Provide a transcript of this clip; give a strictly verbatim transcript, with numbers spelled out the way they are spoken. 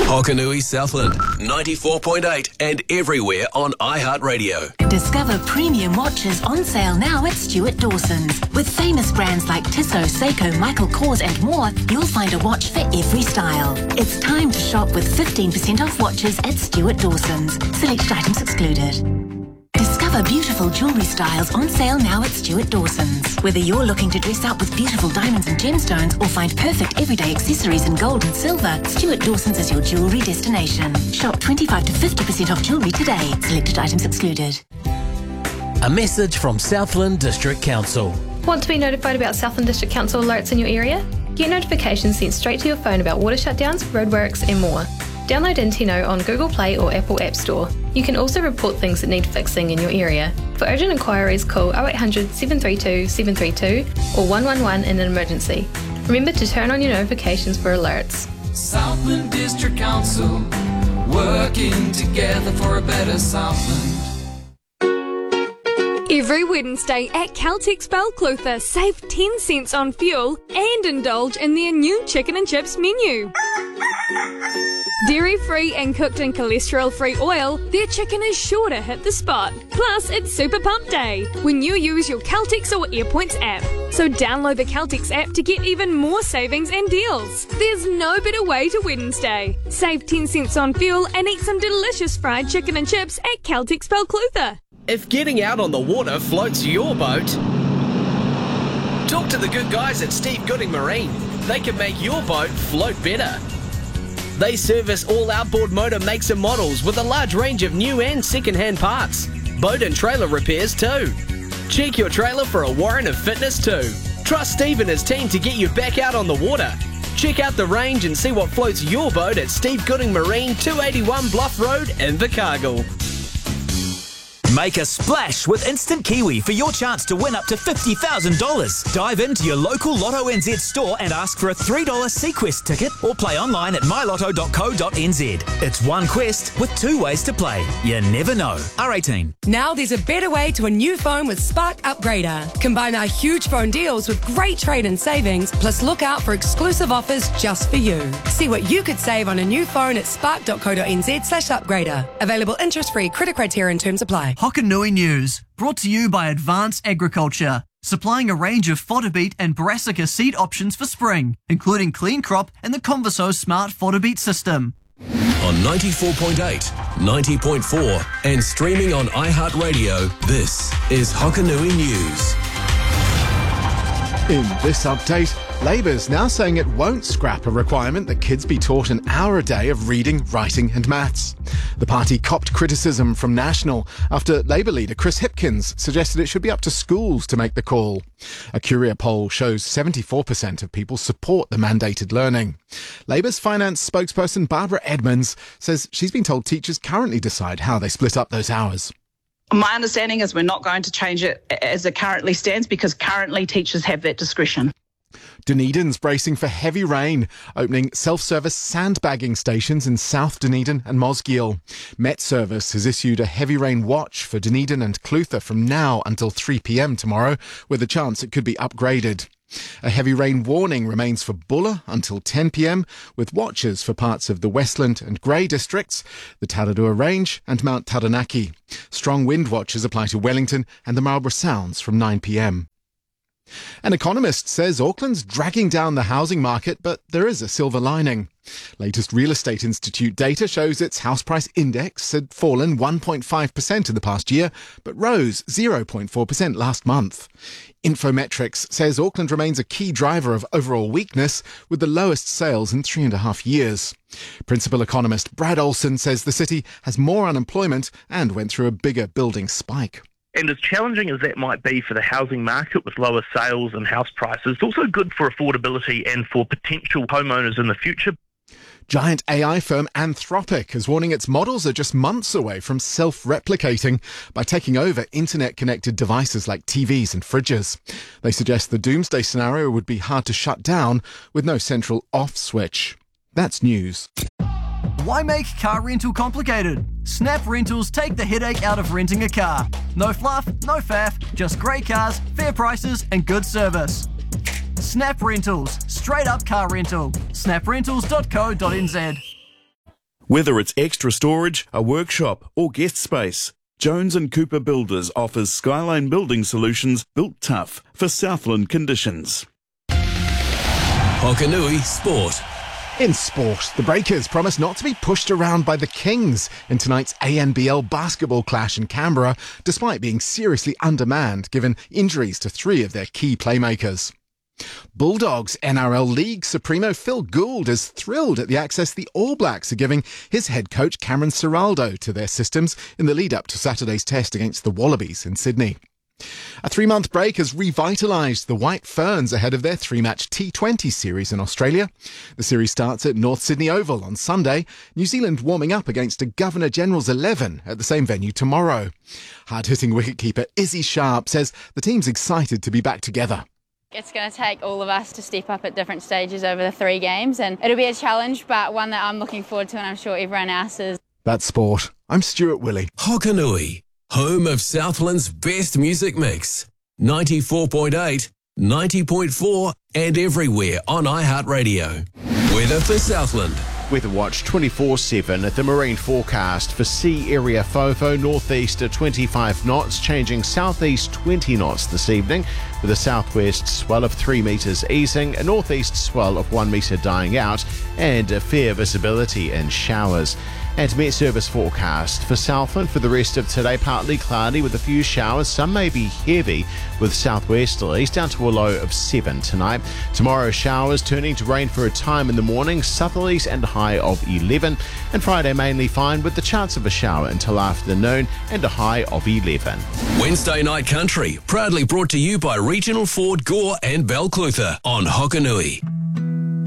Hokanui Southland, ninety-four point eight and everywhere on iHeartRadio. Discover premium watches on sale now at Stuart Dawson's. With famous brands like Tissot, Seiko, Michael Kors and more, you'll find a watch for every style. It's time to shop with fifteen percent off watches at Stuart Dawson's. Select items excluded. Discover beautiful jewellery styles on sale now at Stuart Dawson's. Whether you're looking to dress up with beautiful diamonds and gemstones or find perfect everyday accessories in gold and silver, Stuart Dawson's is your jewellery destination. Shop twenty-five to fifty percent off jewellery today. Selected items excluded. A message from Southland District Council. Want to be notified about Southland District Council alerts in your area? Get notifications sent straight to your phone about water shutdowns, roadworks and more. Download Intino on Google Play or Apple App Store. You can also report things that need fixing in your area. For urgent inquiries, call oh eight hundred, seven three two, seven three two or one one one in an emergency. Remember to turn on your notifications for alerts. Southland District Council, working together for a better Southland. Every Wednesday at Caltex Balclutha, save ten cents on fuel and indulge in their new chicken and chips menu. Dairy-free and cooked in cholesterol-free oil, their chicken is sure to hit the spot. Plus, it's Super Pump Day when you use your Caltex or AirPoints app. So download the Caltex app to get even more savings and deals. There's no better way to Wednesday. Save ten cents on fuel and eat some delicious fried chicken and chips at Caltex Balclutha. If getting out on the water floats your boat, talk to the good guys at Steve Gooding Marine. They can make your boat float better. They service all outboard motor makes and models with a large range of new and second-hand parts. Boat and trailer repairs too. Check your trailer for a warrant of fitness too. Trust Steve and his team to get you back out on the water. Check out the range and see what floats your boat at Steve Gooding Marine, two eighty-one Bluff Road in Invercargill. Make a splash with Instant Kiwi for your chance to win up to fifty thousand dollars. Dive into your local Lotto N Z store and ask for a three dollar Sequest ticket or play online at my lotto dot co dot n z. It's one quest with two ways to play. You never know. R eighteen. Now there's a better way to a new phone with Spark Upgrader. Combine our huge phone deals with great trade-in savings, plus look out for exclusive offers just for you. See what you could save on a new phone at spark dot co dot n z slash upgrader. Available interest-free, credit criteria and terms apply. Hokanui News, brought to you by Advance Agriculture, supplying a range of fodder beet and brassica seed options for spring, including Clean Crop and the Converso Smart Fodder Beet System. On ninety-four point eight, ninety point four and streaming on iHeartRadio, this is Hokanui News. In this update, Labour's now saying it won't scrap a requirement that kids be taught an hour a day of reading, writing and maths. The party copped criticism from National after Labour leader Chris Hipkins suggested it should be up to schools to make the call. A Curia poll shows seventy-four percent of people support the mandated learning. Labour's finance spokesperson Barbara Edmonds says she's been told teachers currently decide how they split up those hours. My understanding is we're not going to change it as it currently stands because currently teachers have that discretion. Dunedin's bracing for heavy rain, opening self-service sandbagging stations in South Dunedin and Mosgiel. Met Service has issued a heavy rain watch for Dunedin and Clutha from now until three p m tomorrow, with a chance it could be upgraded. A heavy rain warning remains for Bulla until ten p m, with watches for parts of the Westland and Grey districts, the Tararua Range and Mount Taranaki. Strong wind watches apply to Wellington and the Marlborough Sounds from nine p m. An economist says Auckland's dragging down the housing market, but there is a silver lining. Latest Real Estate Institute data shows its house price index had fallen one point five percent in the past year, but rose zero point four percent last month. Infometrics says Auckland remains a key driver of overall weakness, with the lowest sales in three and a half years. Principal economist Brad Olson says the city has more unemployment and went through a bigger building spike. And as challenging as that might be for the housing market with lower sales and house prices, it's also good for affordability and for potential homeowners in the future. Giant A I firm Anthropic is warning its models are just months away from self-replicating by taking over internet-connected devices like T Vs and fridges. They suggest the doomsday scenario would be hard to shut down with no central off switch. That's news. Why make car rental complicated? Snap Rentals take the headache out of renting a car. No fluff, no faff, just great cars, fair prices and good service. Snap Rentals, straight up car rental. snap rentals dot co dot n z. Whether it's extra storage, a workshop or guest space, Jones and Cooper Builders offers Skyline building solutions built tough for Southland conditions. Hokanui Sport. In sport, the Breakers promise not to be pushed around by the Kings in tonight's A N B L basketball clash in Canberra, despite being seriously undermanned given injuries to three of their key playmakers. Bulldogs N R L League Supremo Phil Gould is thrilled at the access the All Blacks are giving his head coach Cameron Ciraldo to their systems in the lead-up to Saturday's test against the Wallabies in Sydney. A three-month break has revitalised the White Ferns ahead of their three-match T twenty series in Australia. The series starts at North Sydney Oval on Sunday, New Zealand warming up against a Governor-General's eleven at the same venue tomorrow. Hard-hitting wicketkeeper Izzy Sharp says the team's excited to be back together. It's going to take all of us to step up at different stages over the three games, and it'll be a challenge, but one that I'm looking forward to, and I'm sure everyone else is. That's sport. I'm Stuart Willey. Hokanui, home of Southland's best music mix. ninety-four point eight, ninety point four and everywhere on iHeartRadio. Weather for Southland. Weather Watch twenty-four seven at the marine forecast for sea area FOFO, northeast at twenty-five knots, changing southeast twenty knots this evening, with a southwest swell of three metres easing, a northeast swell of one metre dying out, and a fair visibility in showers. And Met Service forecast for Southland for the rest of today, partly cloudy with a few showers. Some may be heavy with southwesterlies, down to a low of seven tonight. Tomorrow, showers turning to rain for a time in the morning, southerlies and a high of eleven. And Friday mainly fine with the chance of a shower until afternoon and a high of eleven. Wednesday Night Country, proudly brought to you by Regional Ford Gore and Balclutha on Hokanui.